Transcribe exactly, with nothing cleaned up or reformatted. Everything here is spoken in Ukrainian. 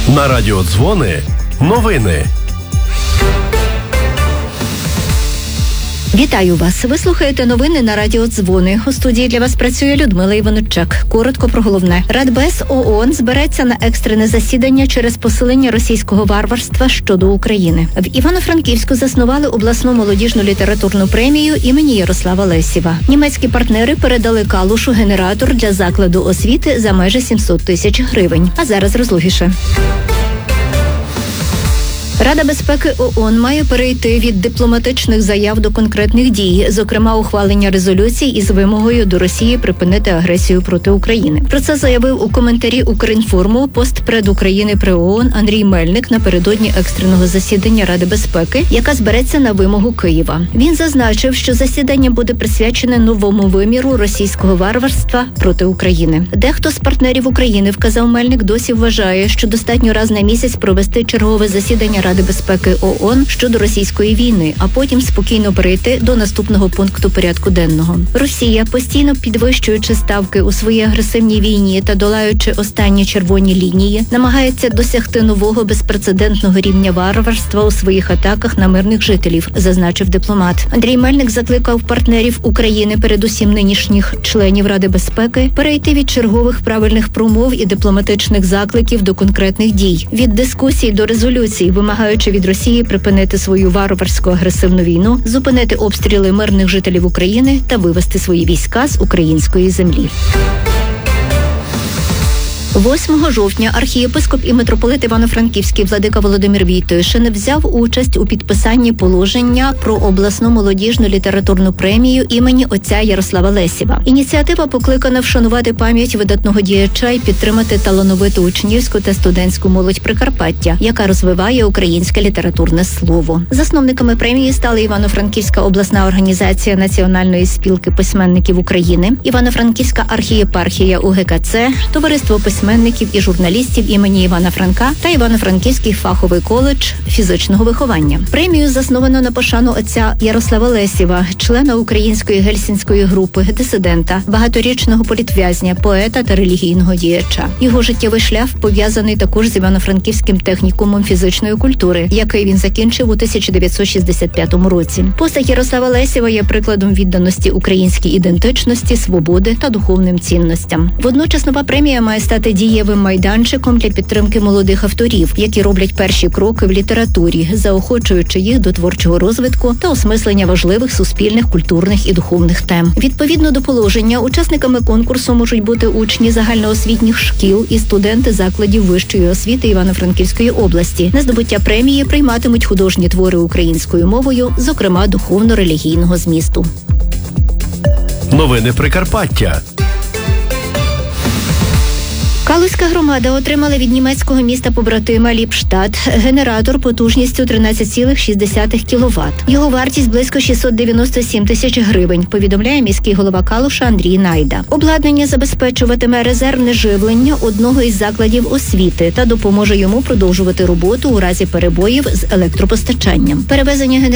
На радіо Дзвони новини. Вітаю вас. Ви слухаєте новини на радіо Дзвони. У студії для вас працює Людмила Іваничак. Коротко про головне. Радбез ООН збереться на екстрене засідання через посилення російського варварства щодо України. В Івано-Франківську заснували обласну молодіжну літературну премію імені Ярослава Лесєва. Німецькі партнери передали Калушу генератор для закладу освіти за майже сімсот тисяч гривень. А зараз розлогіше. Рада безпеки ООН має перейти від дипломатичних заяв до конкретних дій, зокрема ухвалення резолюцій із вимогою до Росії припинити агресію проти України. Про це заявив у коментарі Укрінформу постпред України при ООН Андрій Мельник напередодні екстреного засідання Ради безпеки, яка збереться на вимогу Києва. Він зазначив, що засідання буде присвячене новому виміру російського варварства проти України. Дехто з партнерів України, вказав Мельник, досі вважає, що достатньо раз на місяць провести чергове засідання Ради безпеки ООН щодо російської війни, а потім спокійно перейти до наступного пункту порядку денного. Росія, постійно підвищуючи ставки у своїй агресивній війні та долаючи останні червоні лінії, намагається досягти нового безпрецедентного рівня варварства у своїх атаках на мирних жителів, зазначив дипломат. Андрій Мельник закликав партнерів України, передусім нинішніх членів Ради безпеки, перейти від чергових правильних промов і дипломатичних закликів до конкретних дій, від дискусій до резолюцій, вимагаючи від Росії припинити свою варварську агресивну війну, зупинити обстріли мирних жителів України та вивести свої війська з української землі. восьмого жовтня архієпископ і митрополит Івано-Франківський владика Володимир Війтишин взяв участь у підписанні положення про обласну молодіжну літературну премію імені отця Ярослава Лесєва. Ініціатива покликана вшанувати пам'ять видатного діяча і підтримати талановиту учнівську та студентську молодь Прикарпаття, яка розвиває українське літературне слово. Засновниками премії стали Івано-Франківська обласна організація Національної спілки письменників України, Івано-Франківська архієпархія УГКЦ, Товариство письменників письменників і журналістів імені Івана Франка та Івано-Франківський фаховий коледж фізичного виховання. Премію засновано на пошану отця Ярослава Лесєва, члена української гельсінської групи, дисидента, багаторічного політв'язня, поета та релігійного діяча. Його життєвий шлях пов'язаний також з Івано-Франківським технікумом фізичної культури, який він закінчив у тисяча дев'ятсот шістдесят п'ятому році. Постать Ярослава Лесєва є прикладом відданості українській ідентичності, свободи та духовним цінностям. Водночас нова премія має стати дієвим майданчиком для підтримки молодих авторів, які роблять перші кроки в літературі, заохочуючи їх до творчого розвитку та осмислення важливих суспільних, культурних і духовних тем. Відповідно до положення, учасниками конкурсу можуть бути учні загальноосвітніх шкіл і студенти закладів вищої освіти Івано-Франківської області. На здобуття премії прийматимуть художні твори українською мовою, зокрема духовно-релігійного змісту. Новини Прикарпаття. Калузька громада отримала від німецького міста-побратима Ліпштадт генератор потужністю тринадцять цілих шість десятих кіловат. Його вартість близько шістсот дев'яносто сім тисяч гривень, повідомляє міський голова Калуша Андрій Найда. Обладнання забезпечуватиме резервне живлення одного із закладів освіти та допоможе йому продовжувати роботу у разі перебоїв з електропостачанням. Перевезення